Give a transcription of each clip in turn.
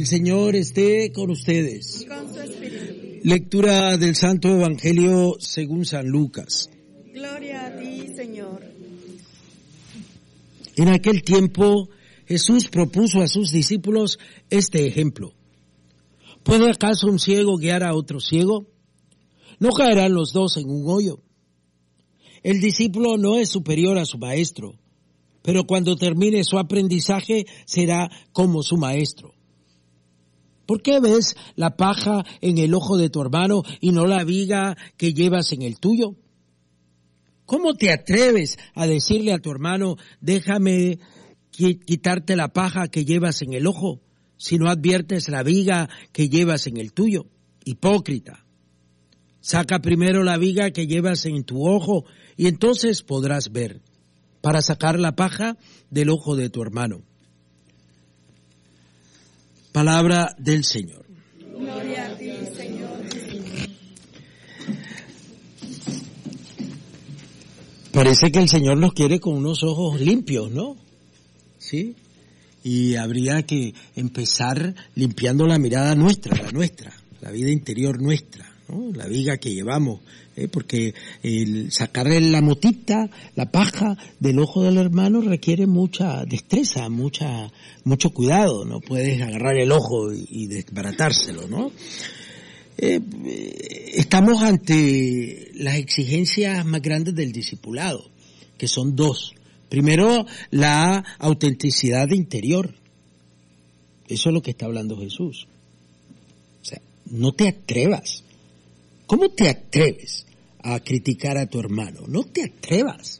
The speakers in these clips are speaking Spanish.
El Señor esté con ustedes. Y con su espíritu. Lectura del Santo Evangelio según San Lucas. Gloria a ti, Señor. En aquel tiempo Jesús propuso a sus discípulos este ejemplo. ¿Puede acaso un ciego guiar a otro ciego? ¿No caerán los dos en un hoyo? El discípulo no es superior a su maestro, pero cuando termine su aprendizaje será como su maestro. ¿Por qué ves la paja en el ojo de tu hermano y no la viga que llevas en el tuyo? ¿Cómo te atreves a decirle a tu hermano, déjame quitarte la paja que llevas en el ojo, si no adviertes la viga que llevas en el tuyo? Hipócrita. Saca primero la viga que llevas en tu ojo y entonces podrás ver, para sacar la paja del ojo de tu hermano. Palabra del Señor. Gloria a ti, Señor. Parece que el Señor nos quiere con unos ojos limpios, ¿no? ¿Sí? Y habría que empezar limpiando la mirada nuestra, la vida interior nuestra, ¿no? La viga que llevamos, porque el sacarle la motita, la paja del ojo del hermano requiere mucha destreza, mucho cuidado. No puedes agarrar el ojo y desbaratárselo, ¿no? Estamos ante las exigencias más grandes del discipulado, que son dos. Primero, la autenticidad interior. Eso es lo que está hablando Jesús. O sea, no te atrevas. ¿Cómo te atreves a criticar a tu hermano? No te atrevas.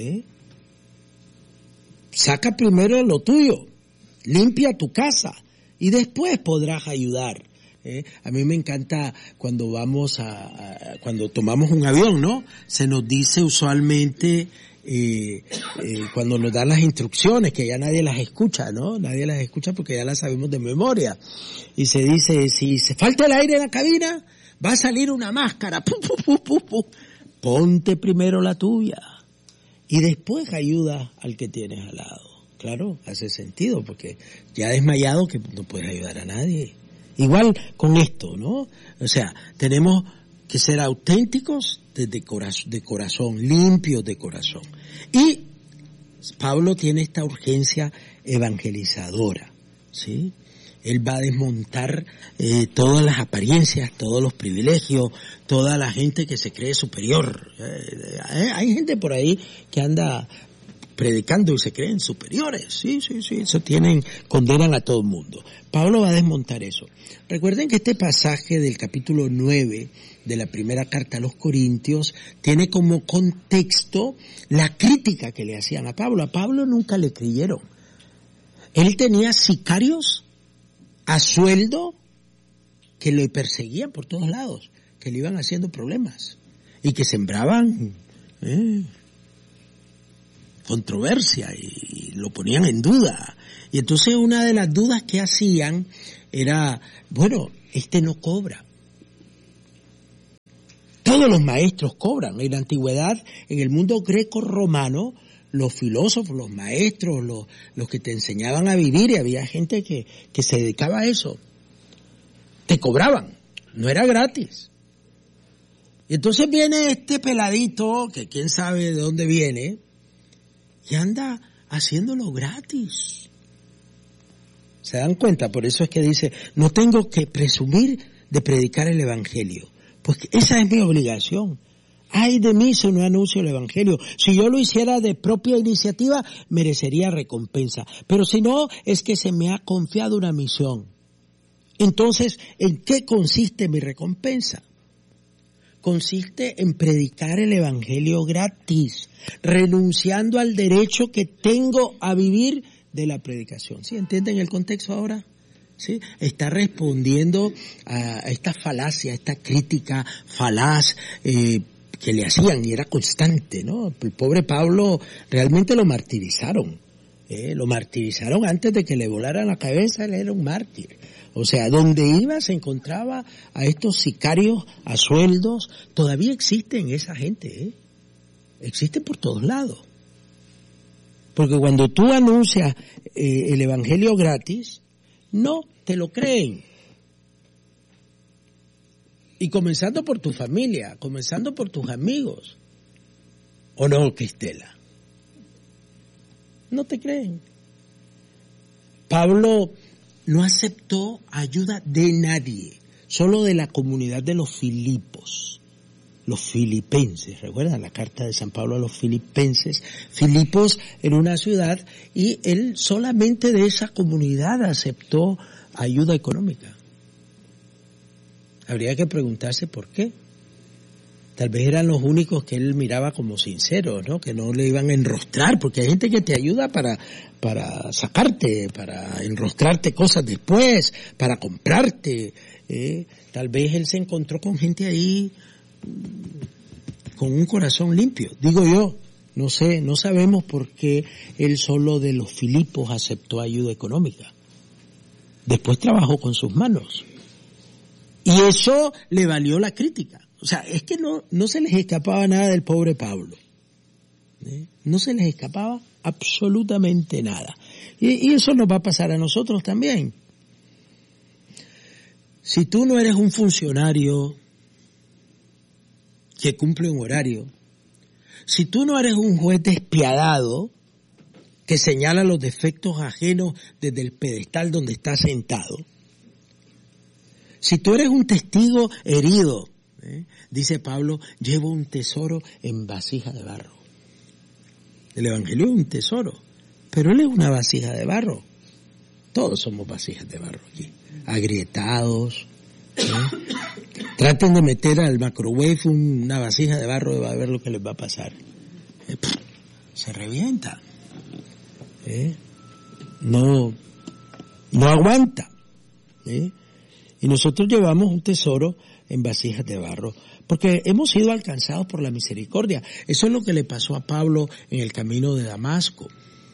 Saca primero lo tuyo, limpia tu casa y después podrás ayudar. A mí me encanta cuando cuando tomamos un avión, ¿no? Se nos dice usualmente, cuando nos dan las instrucciones, que ya nadie las escucha, ¿no? Nadie las escucha porque ya las sabemos de memoria. Y se dice, si se falta el aire en la cabina, va a salir una máscara. Ponte primero la tuya y después ayuda al que tienes al lado. Claro, hace sentido porque ya desmayado que no puedes ayudar a nadie. Igual con esto, ¿no? O sea, tenemos que ser auténticos de corazón, limpios de corazón. Y Pablo tiene esta urgencia evangelizadora, ¿sí? Él va a desmontar todas las apariencias, todos los privilegios, toda la gente que se cree superior. Hay gente por ahí que anda predicando y se creen superiores. Sí, eso condenan a todo el mundo. Pablo va a desmontar eso. Recuerden que este pasaje del capítulo 9 de la primera carta a los Corintios tiene como contexto la crítica que le hacían a Pablo. A Pablo nunca le creyeron. Él tenía sicarios a sueldo que lo perseguían por todos lados, que le iban haciendo problemas y que sembraban controversia y lo ponían en duda. Y entonces una de las dudas que hacían era, bueno, este no cobra. Todos los maestros cobran. En la antigüedad, en el mundo greco-romano, los filósofos, los maestros, los que te enseñaban a vivir, y había gente que se dedicaba a eso, te cobraban, no era gratis. Y entonces viene este peladito, que quién sabe de dónde viene, y anda haciéndolo gratis. ¿Se dan cuenta? Por eso es que dice, no tengo que presumir de predicar el Evangelio, pues esa es mi obligación. Ay de mí si no anuncio el Evangelio. Si yo lo hiciera de propia iniciativa, merecería recompensa. Pero si no, es que se me ha confiado una misión. Entonces, ¿en qué consiste mi recompensa? Consiste en predicar el Evangelio gratis, renunciando al derecho que tengo a vivir de la predicación. ¿Sí entienden el contexto ahora? ¿Sí? Está respondiendo a esta falacia, a esta crítica falaz que le hacían, y era constante, ¿no? El pobre Pablo realmente lo martirizaron. Lo martirizaron antes de que le volara la cabeza. Él era un mártir. O sea, donde iba se encontraba a estos sicarios a sueldos. Todavía existen esa gente, existen por todos lados. Porque cuando tú anuncias el Evangelio gratis, no te lo creen. Y comenzando por tu familia, comenzando por tus amigos. ¿O no, Cristela? No te creen. Pablo no aceptó ayuda de nadie, solo de la comunidad de los Filipos, los filipenses. ¿Recuerdan la carta de San Pablo a los filipenses? Filipos era una ciudad y él solamente de esa comunidad aceptó ayuda económica. Habría que preguntarse por qué. Tal vez eran los únicos que él miraba como sinceros, ¿no? Que no le iban a enrostrar, porque hay gente que te ayuda para sacarte, para enrostrarte cosas después, para comprarte. Tal vez él se encontró con gente ahí con un corazón limpio, digo yo. No sé, no sabemos por qué él solo de los Filipos aceptó ayuda económica. Después trabajó con sus manos. Y eso le valió la crítica. O sea, es que no se les escapaba nada del pobre Pablo. No se les escapaba absolutamente nada. Y eso nos va a pasar a nosotros también. Si tú no eres un funcionario que cumple un horario, si tú no eres un juez despiadado que señala los defectos ajenos desde el pedestal donde estás sentado, si tú eres un testigo herido, dice Pablo, llevo un tesoro en vasija de barro. El Evangelio es un tesoro, pero él es una vasija de barro. Todos somos vasijas de barro aquí, agrietados. Traten de meter al microwave una vasija de barro y va a ver lo que les va a pasar. Se revienta. No aguanta. Y nosotros llevamos un tesoro en vasijas de barro, porque hemos sido alcanzados por la misericordia. Eso es lo que le pasó a Pablo en el camino de Damasco.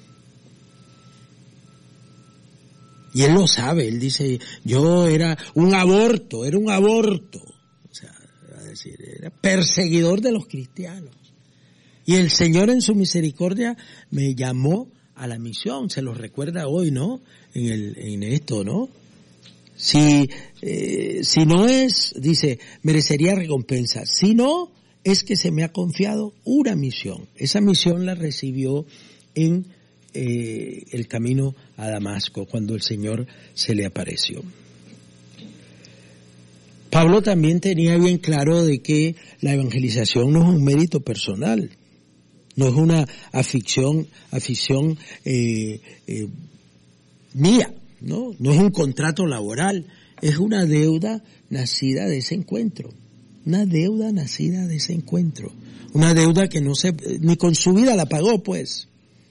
Y él lo sabe, él dice, yo era un aborto. O sea, era perseguidor de los cristianos. Y el Señor en su misericordia me llamó a la misión, se lo recuerda hoy, ¿no? En esto, ¿no? Si no es, dice, merecería recompensa. Si no, es que se me ha confiado una misión. Esa misión la recibió en el camino a Damasco, cuando el Señor se le apareció. Pablo también tenía bien claro de que la evangelización no es un mérito personal, no es una afición mía. No es un contrato laboral, es una deuda nacida de ese encuentro. Una deuda nacida de ese encuentro. Una deuda que ni con su vida la pagó, pues.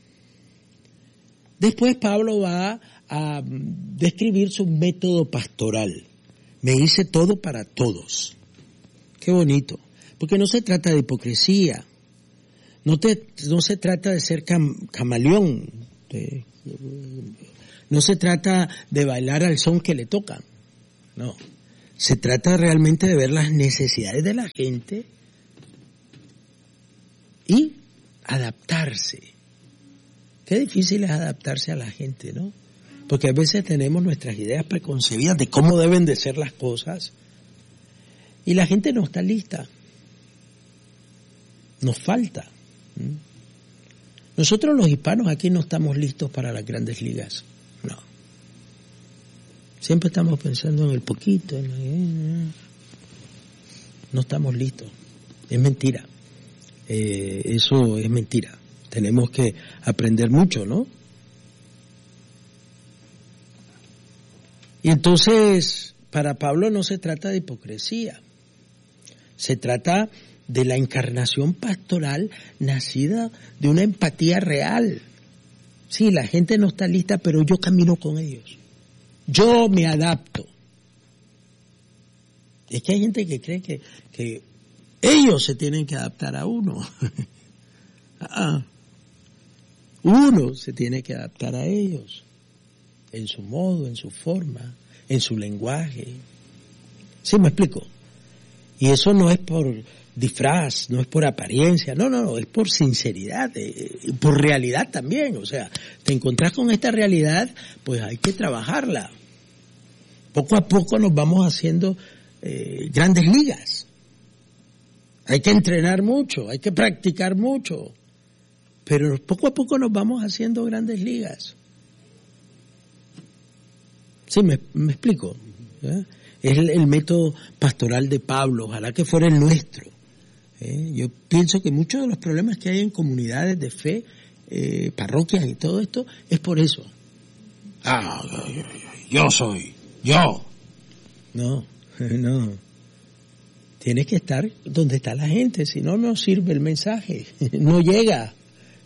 Después Pablo va a describir su método pastoral. Me hice todo para todos. Qué bonito. Porque no se trata de hipocresía. No se trata de ser camaleón. No se trata de bailar al son que le tocan, no. Se trata realmente de ver las necesidades de la gente y adaptarse. Qué difícil es adaptarse a la gente, ¿no? Porque a veces tenemos nuestras ideas preconcebidas de cómo deben de ser las cosas y la gente no está lista. Nos falta. Nosotros los hispanos aquí no estamos listos para las grandes ligas. No. Siempre estamos pensando en el poquito. No estamos listos. Es mentira. Eso es mentira. Tenemos que aprender mucho, ¿no? Y entonces, para Pablo no se trata de hipocresía. Se trata de la encarnación pastoral nacida de una empatía real. Sí, la gente no está lista, pero yo camino con ellos. Yo me adapto. Es que hay gente que cree que ellos se tienen que adaptar a uno. Uno se tiene que adaptar a ellos. En su modo, en su forma, en su lenguaje. ¿Sí me explico? Y eso no es por disfraz, no es por apariencia, no, es por sinceridad, por realidad también. O sea, te encontrás con esta realidad, pues hay que trabajarla. Poco a poco nos vamos haciendo grandes ligas. Hay que entrenar mucho, hay que practicar mucho, pero poco a poco nos vamos haciendo grandes ligas. Sí, me explico. Es el método pastoral de Pablo, ojalá que fuera el nuestro. Yo pienso que muchos de los problemas que hay en comunidades de fe, parroquias y todo esto, es por eso. Yo soy, yo. No. Tienes que estar donde está la gente, si no, no sirve el mensaje, no llega.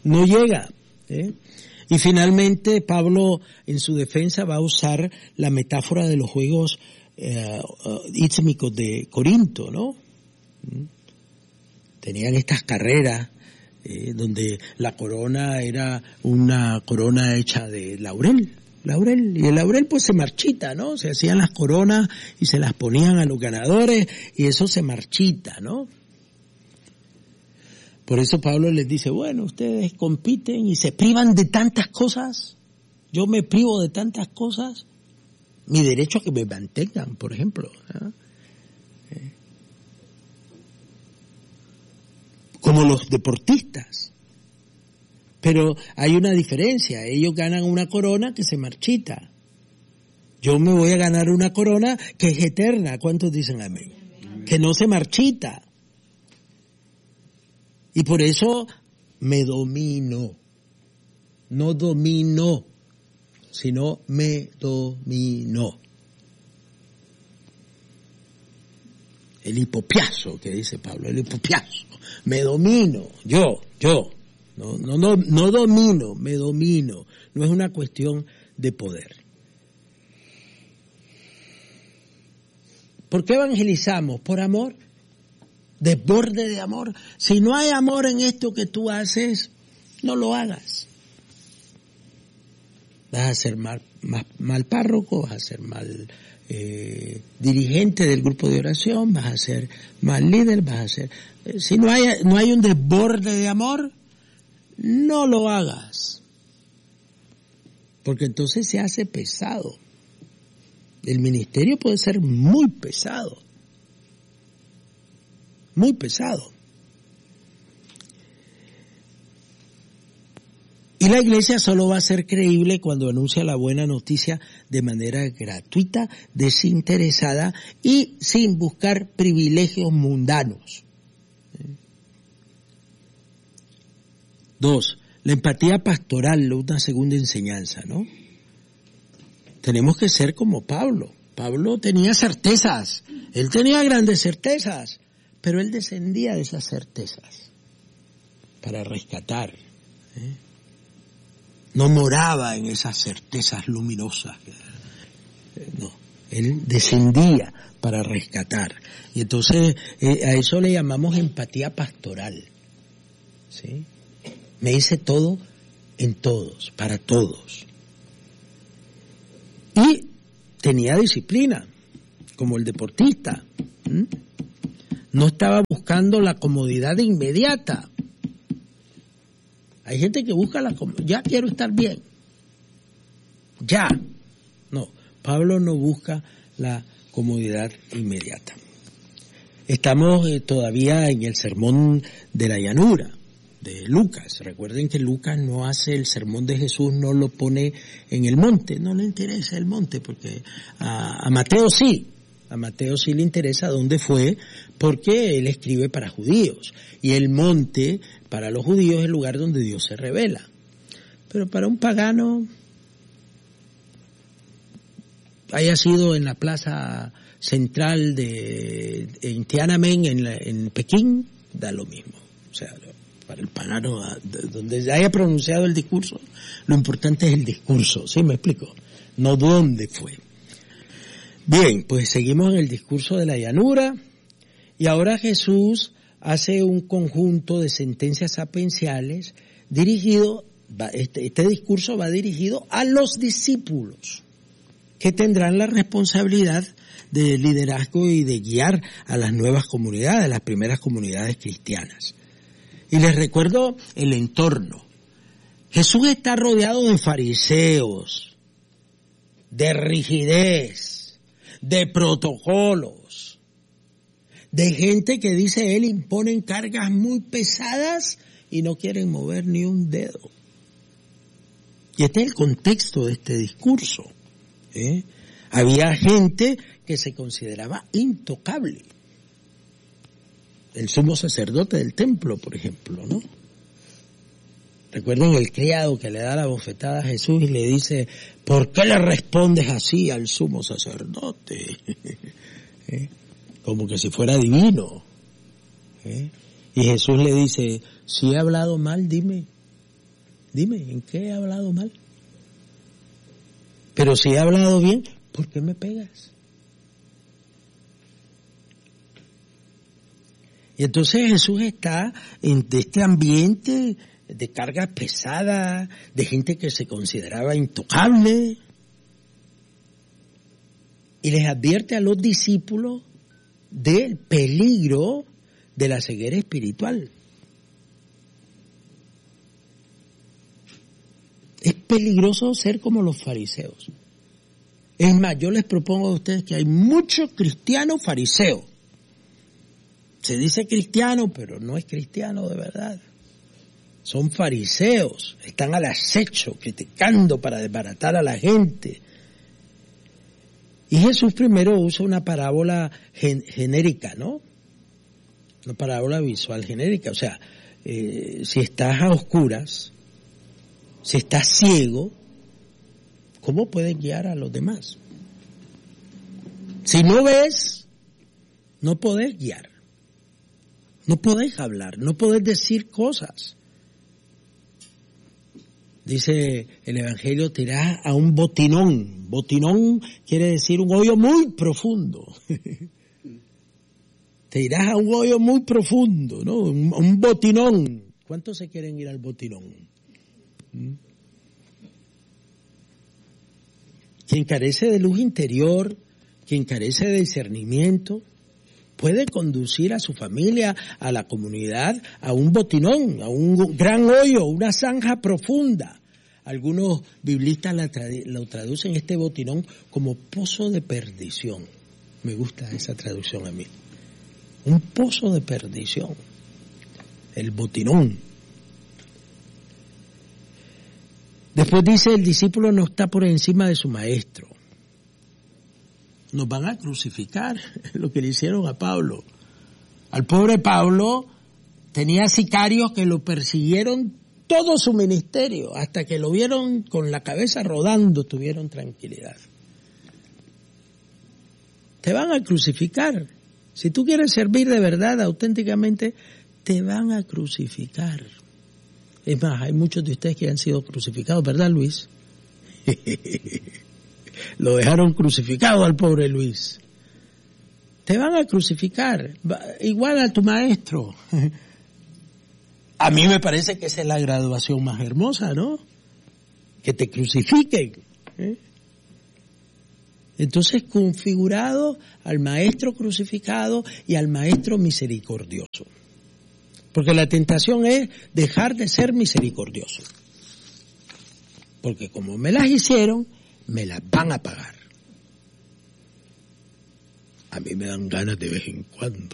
Y finalmente Pablo en su defensa va a usar la metáfora de los juegos ístmicos de Corinto, ¿no? Tenían estas carreras donde la corona era una corona hecha de laurel, y el laurel pues se marchita, ¿no? Se hacían las coronas y se las ponían a los ganadores y eso se marchita, ¿no? Por eso Pablo les dice, bueno, ustedes compiten y se privan de tantas cosas, yo me privo de tantas cosas, mi derecho a que me mantengan, por ejemplo, ¿no? Como los deportistas. Pero hay una diferencia, ellos ganan una corona que se marchita. Yo me voy a ganar una corona que es eterna. ¿Cuántos dicen amén? Que no se marchita. Y por eso me domino. No domino, sino me domino. El hipopiazo, que dice Pablo, el hipopiazo. Me domino, yo. No domino, me domino. No es una cuestión de poder. ¿Por qué evangelizamos? Por amor. Desborde de amor. Si no hay amor en esto que tú haces, no lo hagas. Vas a ser mal párroco, vas a ser mal dirigente del grupo de oración, vas a ser mal líder, vas a ser... si no hay un desborde de amor, no lo hagas. Porque entonces se hace pesado. El ministerio puede ser muy pesado. Muy pesado. Y la iglesia solo va a ser creíble cuando anuncia la buena noticia de manera gratuita, desinteresada y sin buscar privilegios mundanos. 2. La empatía pastoral, una segunda enseñanza, ¿no? Tenemos que ser como Pablo. Pablo tenía certezas, él tenía grandes certezas, pero él descendía de esas certezas para rescatar. No moraba en esas certezas luminosas. No, él descendía para rescatar. Y entonces a eso le llamamos empatía pastoral. ¿Sí? Me hice todo en todos, para todos. Y tenía disciplina, como el deportista. No estaba buscando la comodidad inmediata. Hay gente que busca ya quiero estar bien. Ya. No, Pablo no busca la comodidad inmediata. Estamos todavía en el sermón de la llanura de Lucas. Recuerden que Lucas no hace el sermón de Jesús, no lo pone en el monte, no le interesa el monte, porque a Mateo sí. A Mateo sí le interesa dónde fue, porque él escribe para judíos. Y el monte, para los judíos, es el lugar donde Dios se revela. Pero para un pagano, haya sido en la plaza central en Tiananmen, en Pekín, da lo mismo. O sea, para el pagano, donde haya pronunciado el discurso, lo importante es el discurso, ¿sí me explico? No dónde fue. Bien, pues seguimos en el discurso de la llanura y ahora Jesús hace un conjunto de sentencias sapiensales dirigido, este discurso va dirigido a los discípulos que tendrán la responsabilidad de liderazgo y de guiar a las nuevas comunidades, las primeras comunidades cristianas. Y les recuerdo el entorno. Jesús está rodeado de fariseos, de rigidez, de protocolos, de gente que dice él imponen cargas muy pesadas y no quieren mover ni un dedo. Y este es el contexto de este discurso. Había gente que se consideraba intocable. El sumo sacerdote del templo, por ejemplo, ¿no? Recuerden el criado que le da la bofetada a Jesús y le dice, ¿por qué le respondes así al sumo sacerdote? Como que si fuera divino. Y Jesús le dice, si he hablado mal, dime, ¿en qué he hablado mal? Pero si he hablado bien, ¿por qué me pegas? Y entonces Jesús está en este ambiente de carga pesada, de gente que se consideraba intocable, y les advierte a los discípulos del peligro de la ceguera espiritual. Es peligroso ser como los fariseos. Es más, yo les propongo a ustedes que hay muchos cristianos fariseos. Se dice cristiano, pero no es cristiano de verdad. Son fariseos, están al acecho, criticando para desbaratar a la gente. Y Jesús primero usa una parábola genérica, ¿no? Una parábola visual genérica. O sea, si estás a oscuras, si estás ciego, ¿cómo puedes guiar a los demás? Si no ves, no podés guiar. No podés hablar, no podés decir cosas. Dice el Evangelio, te irás a un botinón. Botinón quiere decir un hoyo muy profundo. Te irás a un hoyo muy profundo, ¿no? Un botinón. ¿Cuántos se quieren ir al botinón? Quien carece de luz interior, quien carece de discernimiento, puede conducir a su familia, a la comunidad, a un botinón, a un gran hoyo, una zanja profunda. Algunos biblistas lo traducen este botinón como pozo de perdición. Me gusta esa traducción a mí. Un pozo de perdición. El botinón. Después dice, el discípulo no está por encima de su maestro. Nos van a crucificar, lo que le hicieron a Pablo. Al pobre Pablo tenía sicarios que lo persiguieron todo su ministerio, hasta que lo vieron con la cabeza rodando, tuvieron tranquilidad. Te van a crucificar. Si tú quieres servir de verdad, auténticamente, te van a crucificar. Es más, hay muchos de ustedes que han sido crucificados, ¿verdad, Luis? Lo dejaron crucificado al pobre Luis. Te van a crucificar, igual a tu maestro. A mí me parece que esa es la graduación más hermosa, ¿no? Que te crucifiquen. Entonces, configurado al maestro crucificado y al maestro misericordioso. Porque la tentación es dejar de ser misericordioso. Porque como me las hicieron, me las van a pagar. A mí me dan ganas de vez en cuando.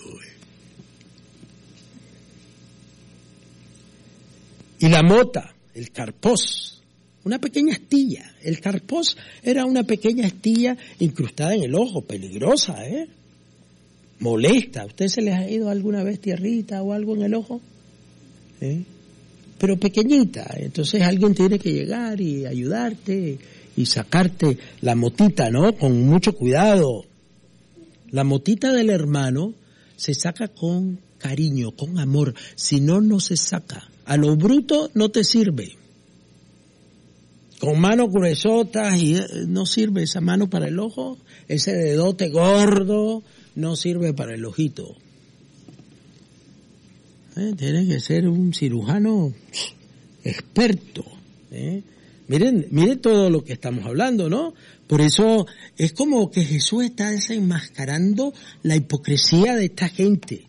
Y la mota, el carpós, una pequeña astilla. El carpós era una pequeña astilla incrustada en el ojo, peligrosa, molesta. ¿A usted se les ha ido alguna vez tierrita o algo en el ojo? Pero pequeñita. Entonces alguien tiene que llegar y ayudarte y sacarte la motita, ¿no? Con mucho cuidado. La motita del hermano se saca con cariño, con amor. Si no, no se saca. A lo bruto no te sirve. Con manos gruesotas y no sirve esa mano para el ojo. Ese dedote gordo no sirve para el ojito. Tiene que ser un cirujano experto. Miren todo lo que estamos hablando, ¿no? Por eso es como que Jesús está desenmascarando la hipocresía de esta gente.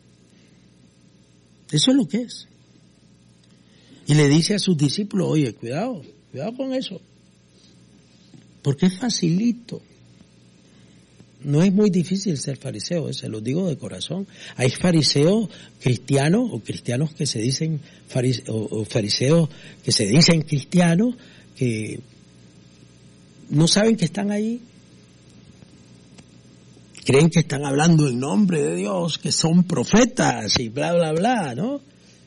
Eso es lo que es. Y le dice a sus discípulos, oye, cuidado con eso. Porque es facilito. No es muy difícil ser fariseo, se lo digo de corazón. Hay fariseos cristianos o cristianos que se dicen fariseos que se dicen cristianos que no saben que están ahí. Creen que están hablando en nombre de Dios, que son profetas y bla, bla, bla, ¿no?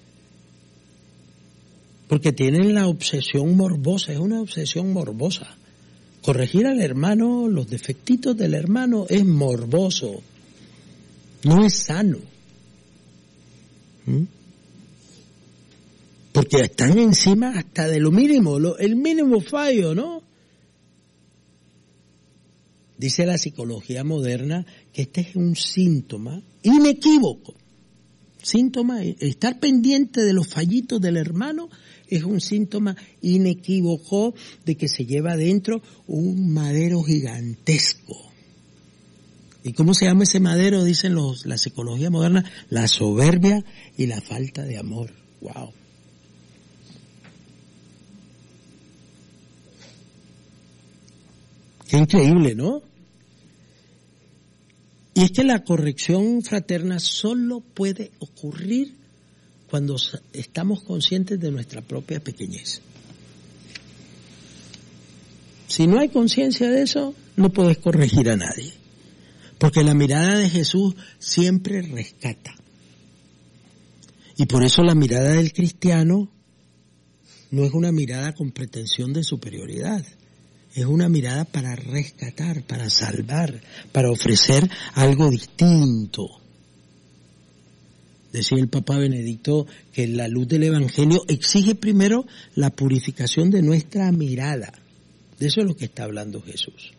Porque tienen la obsesión morbosa, es una obsesión morbosa. Corregir al hermano, los defectitos del hermano es morboso, no es sano. Porque están encima hasta de lo mínimo, el mínimo fallo, ¿no? Dice la psicología moderna que este es un síntoma inequívoco. Síntoma, estar pendiente de los fallitos del hermano es un síntoma inequívoco de que se lleva adentro un madero gigantesco. ¿Y cómo se llama ese madero? Dicen la psicología moderna, la soberbia y la falta de amor. ¡Wow! Qué increíble, ¿no? Y es que la corrección fraterna solo puede ocurrir cuando estamos conscientes de nuestra propia pequeñez. Si no hay conciencia de eso, no puedes corregir a nadie. Porque la mirada de Jesús siempre rescata. Y por eso la mirada del cristiano no es una mirada con pretensión de superioridad. Es una mirada para rescatar, para salvar, para ofrecer algo distinto. Decía el Papa Benedicto que la luz del Evangelio exige primero la purificación de nuestra mirada. De eso es lo que está hablando Jesús.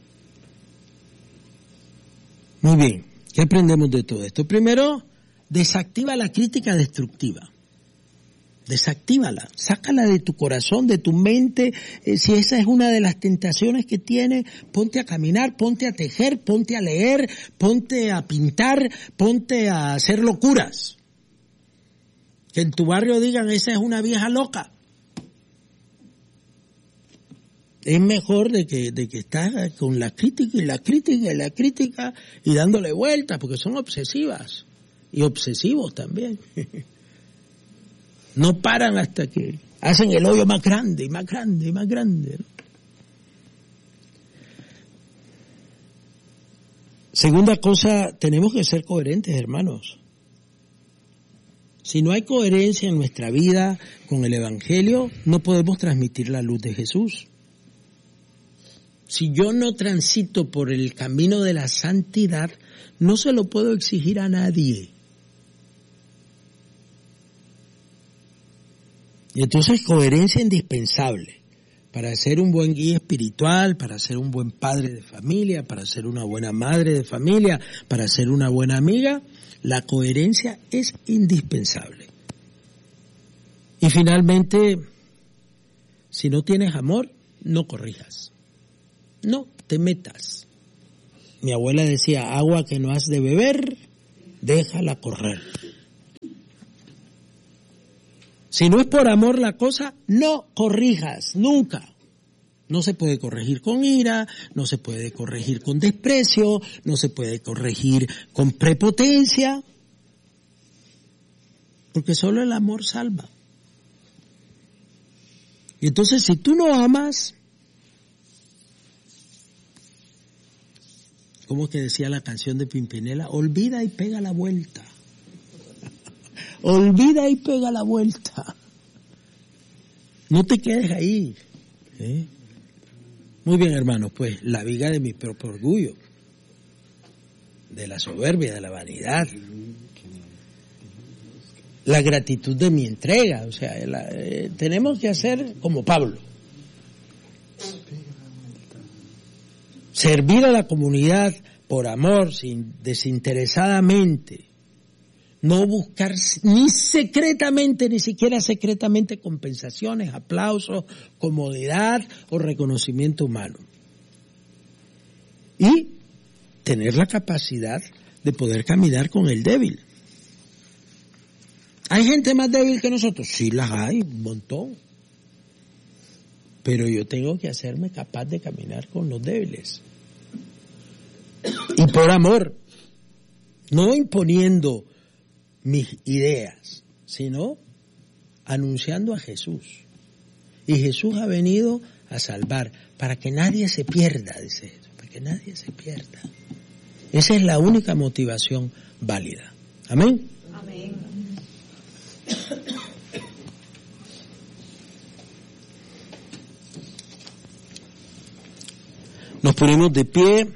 Muy bien, ¿qué aprendemos de todo esto? Primero, desactiva la crítica destructiva. Desactívala, sácala de tu corazón, de tu mente. Si esa es una de las tentaciones que tienes, ponte a caminar, ponte a tejer, ponte a leer, ponte a pintar, ponte a hacer locuras. Que en tu barrio digan, esa es una vieja loca. Es mejor de que estás con la crítica y la crítica y la crítica y dándole vueltas, porque son obsesivas y obsesivos también. No paran hasta que hacen el hoyo más grande y más grande y más grande, ¿no? Segunda cosa, tenemos que ser coherentes, hermanos. Si no hay coherencia en nuestra vida con el Evangelio, no podemos transmitir la luz de Jesús. Si yo no transito por el camino de la santidad, no se lo puedo exigir a nadie. Y entonces coherencia indispensable para ser un buen guía espiritual, para ser un buen padre de familia, para ser una buena madre de familia, para ser una buena amiga. La coherencia es indispensable. Y finalmente, si no tienes amor, no corrijas. No te metas. Mi abuela decía, agua que no has de beber, déjala correr. Si no es por amor la cosa, no corrijas, nunca. No se puede corregir con ira, no se puede corregir con desprecio, no se puede corregir con prepotencia, porque solo el amor salva. Y entonces si tú no amas, ¿cómo que decía la canción de Pimpinela? Olvida y pega la vuelta. Olvida y pega la vuelta. No te quedes ahí. Muy bien, hermanos, pues la viga de mi propio orgullo, de la soberbia, de la vanidad, la gratitud de mi entrega. O sea, tenemos que hacer como Pablo. Servir a la comunidad por amor, desinteresadamente. No buscar ni secretamente, ni siquiera secretamente compensaciones, aplausos, comodidad o reconocimiento humano. Y tener la capacidad de poder caminar con el débil. ¿Hay gente más débil que nosotros? Sí, las hay, un montón. Pero yo tengo que hacerme capaz de caminar con los débiles. y por amor, no imponiendo mis ideas, sino anunciando a Jesús. Y Jesús ha venido a salvar, para que nadie se pierda, dice Jesús, para que nadie se pierda. Esa es la única motivación válida. Amén. Amén. Nos ponemos de pie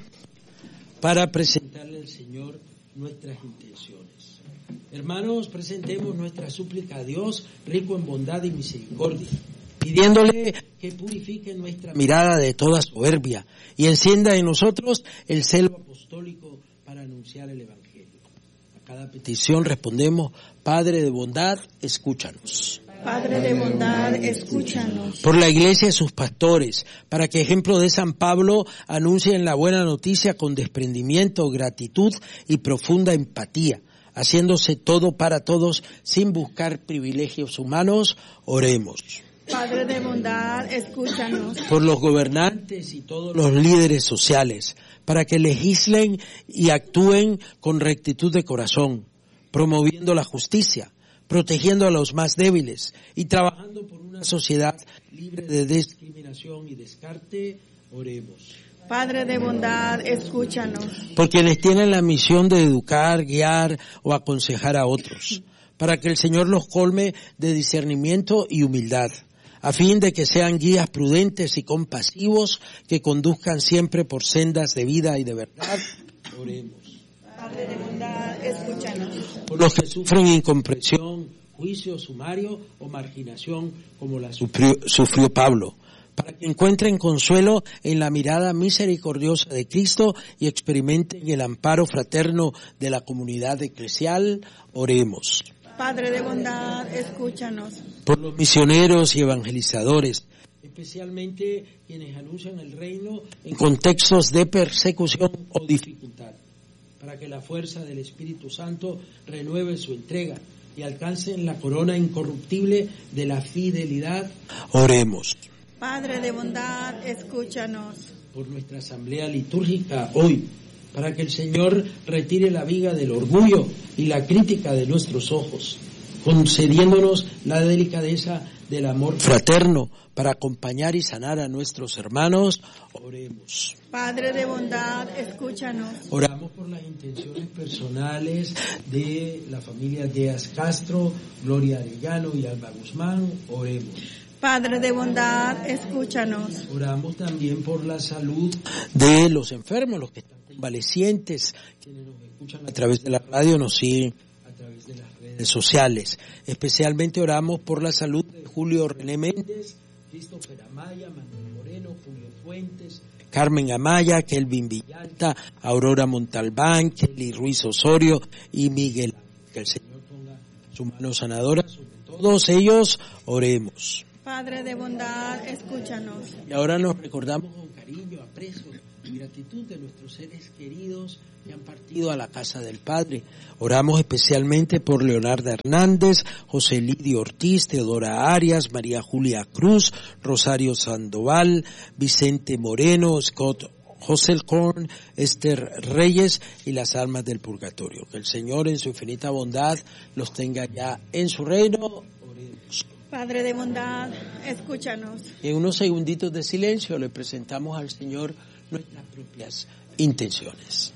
para presentarle al Señor nuestras intenciones. Hermanos, presentemos nuestra súplica a Dios, rico en bondad y misericordia, pidiéndole que purifique nuestra mirada de toda soberbia y encienda en nosotros el celo apostólico para anunciar el Evangelio. A cada petición respondemos: Padre de bondad, escúchanos. Padre de bondad, escúchanos. Por la Iglesia y sus pastores, para que, ejemplo de San Pablo, anuncien la buena noticia con desprendimiento, gratitud y profunda empatía, haciéndose todo para todos sin buscar privilegios humanos. Oremos. Padre de bondad, escúchanos. Por los gobernantes y todos los líderes sociales, para que legislen y actúen con rectitud de corazón, promoviendo la justicia, protegiendo a los más débiles y trabajando por una sociedad libre de discriminación y descarte. Oremos. Padre de bondad, escúchanos. Por quienes tienen la misión de educar, guiar o aconsejar a otros, para que el Señor los colme de discernimiento y humildad, a fin de que sean guías prudentes y compasivos que conduzcan siempre por sendas de vida y de verdad. Oremos. Padre de bondad, escúchanos. Por los que sufren incomprensión, juicio sumario o marginación, como la sufrió Pablo, para que encuentren consuelo en la mirada misericordiosa de Cristo y experimenten el amparo fraterno de la comunidad eclesial. Oremos. Padre de bondad, escúchanos. Por los misioneros y evangelizadores, especialmente quienes anuncian el reino en contextos de persecución o dificultad, para que la fuerza del Espíritu Santo renueve su entrega y alcancen la corona incorruptible de la fidelidad. Oremos. Padre de bondad, escúchanos. Por nuestra asamblea litúrgica hoy, para que el Señor retire la viga del orgullo y la crítica de nuestros ojos, concediéndonos la delicadeza del amor fraterno para acompañar y sanar a nuestros hermanos. Oremos. Padre de bondad, escúchanos. Oramos por las intenciones personales de la familia Díaz Castro, Gloria Arellano y Alba Guzmán. Oremos. Padre de bondad, escúchanos. Oramos también por la salud de los enfermos, los que están convalecientes, quienes nos escuchan a través de la radio, nos siguen a través de las redes sociales. Especialmente oramos por la salud de Julio René Méndez, Christopher Amaya, Manuel Moreno, Julio Fuentes, Carmen Amaya, Kelvin Villalta, Aurora Montalbán, Kelly Ruiz Osorio y Miguel. Que el Señor ponga su mano sanadora sobre todos ellos. Oremos. Padre de bondad, escúchanos. Y ahora nos recordamos con cariño, aprecio y gratitud de nuestros seres queridos que han partido a la casa del Padre. Oramos especialmente por Leonardo Hernández, José Lidio Ortiz, Teodora Arias, María Julia Cruz, Rosario Sandoval, Vicente Moreno, Scott Hosselkorn, Esther Reyes y las almas del purgatorio. Que el Señor en su infinita bondad los tenga ya en su reino. Oremos. Padre de bondad, escúchanos. En unos segunditos de silencio le presentamos al Señor nuestras propias intenciones.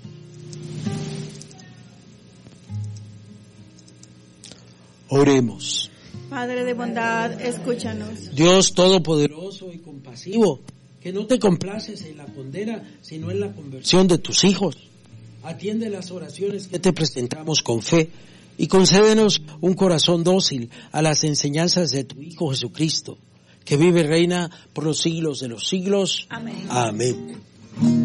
Oremos. Padre de bondad, escúchanos. Dios todopoderoso y compasivo, que no te complaces en la condena, sino en la conversión de tus hijos. Atiende las oraciones que te presentamos con fe y concédenos un corazón dócil a las enseñanzas de tu Hijo Jesucristo, que vive y reina por los siglos de los siglos. Amén. Amén.